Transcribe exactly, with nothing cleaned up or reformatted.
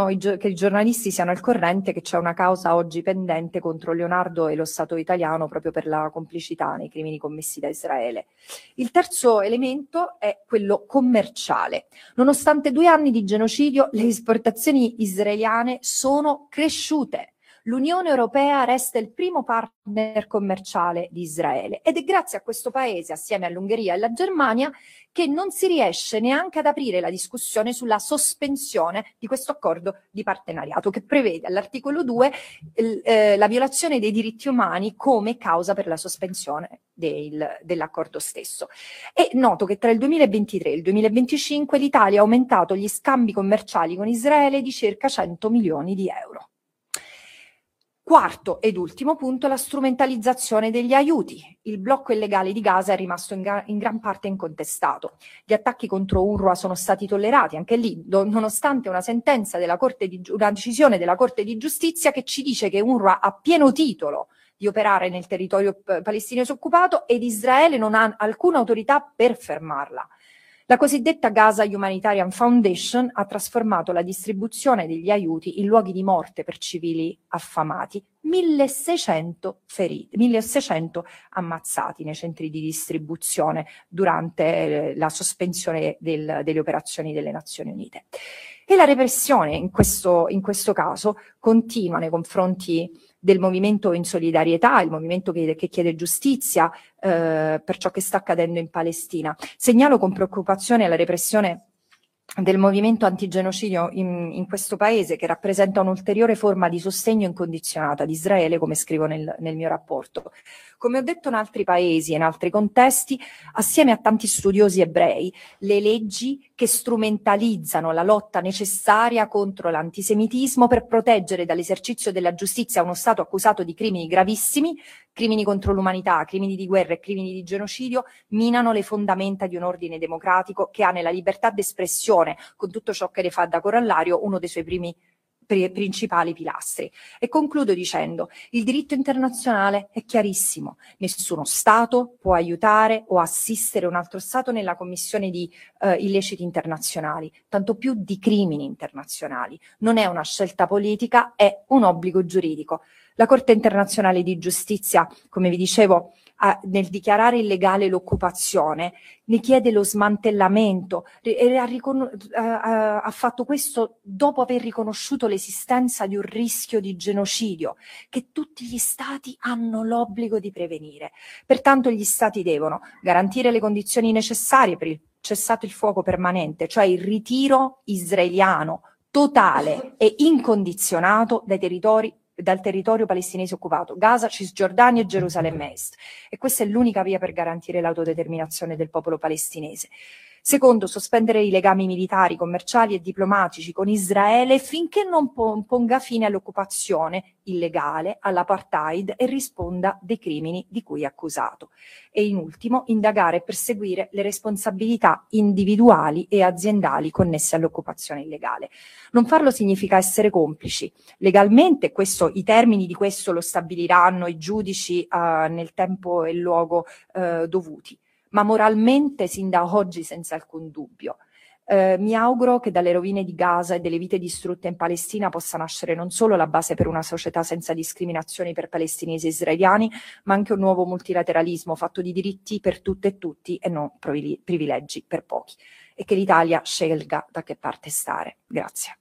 i, che i giornalisti siano al corrente che c'è una causa oggi pendente contro Leonardo e lo Stato italiano proprio per la complicità nei crimini commessi da Israele. Il terzo elemento è quello commerciale. Nonostante due anni di genocidio, le esportazioni israeliane sono cresciute. L'Unione Europea resta il primo partner commerciale di Israele ed è grazie a questo paese, assieme all'Ungheria e alla Germania, che non si riesce neanche ad aprire la discussione sulla sospensione di questo accordo di partenariato, che prevede all'articolo due eh, la violazione dei diritti umani come causa per la sospensione del, dell'accordo stesso. È noto che tra il duemilaventitré e il duemilaventicinque l'Italia ha aumentato gli scambi commerciali con Israele di circa cento milioni di euro. Quarto ed ultimo punto, la strumentalizzazione degli aiuti. Il blocco illegale di Gaza è rimasto in, in gran parte incontestato. Gli attacchi contro UNRWA sono stati tollerati, anche lì, do, nonostante una sentenza della Corte di, una decisione della Corte di Giustizia che ci dice che UNRWA ha pieno titolo di operare nel territorio palestinese occupato ed Israele non ha alcuna autorità per fermarla. La cosiddetta Gaza Humanitarian Foundation ha trasformato la distribuzione degli aiuti in luoghi di morte per civili affamati, milleseicento feriti, milleseicento ammazzati nei centri di distribuzione durante eh, la sospensione del, delle operazioni delle Nazioni Unite. E la repressione in questo, in questo caso continua nei confronti del movimento in solidarietà, il movimento che, che chiede giustizia eh, per ciò che sta accadendo in Palestina. Segnalo con preoccupazione la repressione del movimento antigenocidio in, in questo paese, che rappresenta un'ulteriore forma di sostegno incondizionato ad Israele, come scrivo nel, nel mio rapporto. Come ho detto in altri paesi e in altri contesti, assieme a tanti studiosi ebrei, le leggi che strumentalizzano la lotta necessaria contro l'antisemitismo per proteggere dall'esercizio della giustizia uno Stato accusato di crimini gravissimi, crimini contro l'umanità, crimini di guerra e crimini di genocidio, minano le fondamenta di un ordine democratico che ha nella libertà d'espressione, con tutto ciò che ne fa da corollario, uno dei suoi primi principali pilastri. E concludo dicendo: il diritto internazionale è chiarissimo, nessuno Stato può aiutare o assistere un altro Stato nella commissione di eh, illeciti internazionali, tanto più di crimini internazionali. Non è una scelta politica, è un obbligo giuridico. La Corte internazionale di giustizia, come vi dicevo, ha, nel dichiarare illegale l'occupazione, ne chiede lo smantellamento e ha, ha, ha fatto questo dopo aver riconosciuto l'esistenza di un rischio di genocidio che tutti gli Stati hanno l'obbligo di prevenire. Pertanto gli Stati devono garantire le condizioni necessarie per il cessato il fuoco permanente, cioè il ritiro israeliano totale e incondizionato dai territori dal territorio palestinese occupato, Gaza, Cisgiordania e Gerusalemme Est. E questa è l'unica via per garantire l'autodeterminazione del popolo palestinese. Secondo, sospendere i legami militari, commerciali e diplomatici con Israele finché non ponga fine all'occupazione illegale, all'apartheid e risponda dei crimini di cui è accusato. E in ultimo, indagare e perseguire le responsabilità individuali e aziendali connesse all'occupazione illegale. Non farlo significa essere complici. Legalmente, questo, i termini di questo lo stabiliranno i giudici uh, nel tempo e luogo uh, dovuti. Ma moralmente sin da oggi senza alcun dubbio. Eh, mi auguro che dalle rovine di Gaza e delle vite distrutte in Palestina possa nascere non solo la base per una società senza discriminazioni per palestinesi e israeliani, ma anche un nuovo multilateralismo fatto di diritti per tutte e tutti e non privilegi per pochi. E che l'Italia scelga da che parte stare. Grazie.